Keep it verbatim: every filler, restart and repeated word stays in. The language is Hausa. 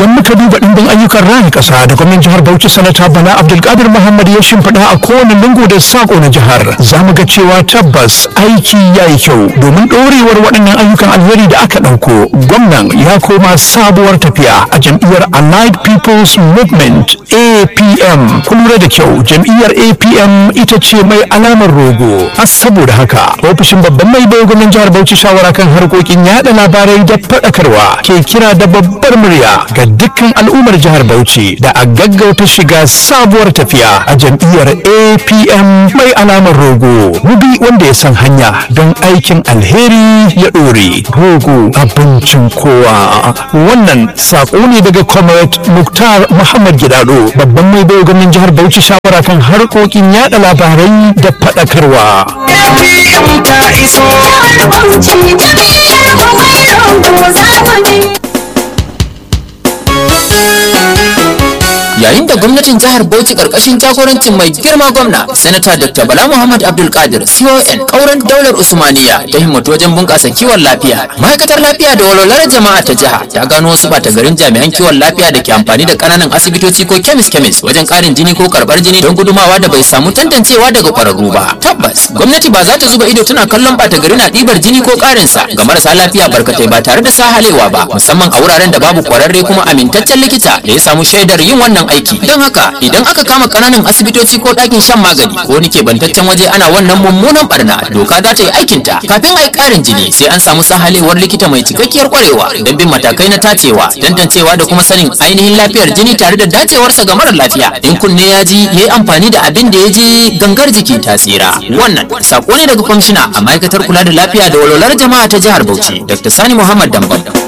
idan muka duba ɗimbin ayyukan raya ƙasa da gwamnan jihar Bauchi sanata Bala Abdulkadir Muhammad ya shimfiɗa a kowane lungu da sako na jihar, za mu ga cewa tabbas aiki ya yi kyau. Domin ɗorewar waɗannan ayyukan alheri da aka ɗauko, gwamnan ya koma sabuwar tafiya a jam'iyyar Allied People's Movement A P M. Kun lura da kyau, jam'iyyar A P M ita ce mai alamar rogo. A saboda haka, ofishin babban mai bai gwamnan jihar Bauchi shawara kan harkokin yaɗa labarai da faɗakarwa ke kira da babbar murya ga dukkan al'ummar jihar Bauchi da a gaggauta shiga sabuwar tafiya a jam'iyyar A P M mai alamar rogo. Mubi wanda ya san hanya don aikin alheri ya ɗore. Rogo abincin kowa. Wannan saƙo ne daga Comrade Muktar Muhammad Gidado, babban mai bai gwamnan jihar Bauchi shawara kan harkokin yaɗa labarai da faɗakarwa. Yayin da gwamnatin jihar Bauchi karkashin jagorancin mai girma gwamna sanata Dr. Bala Muhammad Abdul Qadir C O N kauran daular Usmaniya ta himmatu wajen bunƙasa kiwon lafiya, ma'aikatar lafiya da walwalar jama'a ta jiha ta gano wasu bata garin jami'an kiwon lafiya da ke amfani da ƙananan asibitoci ko kemis kemis wajen ƙarin jini ko karɓar jini don gudumawa da bai samu tantancewa daga ƙwararru ba. Tabbas gwamnati ba za ta zuba ido tana kallon bata gari na ɗibar jini ko ƙarinsa ga marasa lafiya barkatai ba tare da sahalewa ba, musamman a wuraren da babu ƙwararre kuma amintaccen likita da ya samu shaidar yin wannan aiki. Don haka idan aka kama kananan asibitoci ko ɗakin shan magani ko wani kebantaccen waje ana wannan mummunan barna, doka za ta yi aikinta. Kafin a yi ƙarin jini sai an samu sahalewar likita mai cikakkiyar kwarewa don bin matakai na tacewa, tantancewa da kuma sanin ainihin lafiyar jini tare da dacewarsa ga marar lafiya. In kunne ya ji ya yi amfani da abin da ya je, gangar jiki ta tsira. Wannan sako ne daga kwamishina a ma'aikatar kula da lafiya da walwalar jama'a ta jihar Bauchi, Dr. Sani Muhammad Dambam.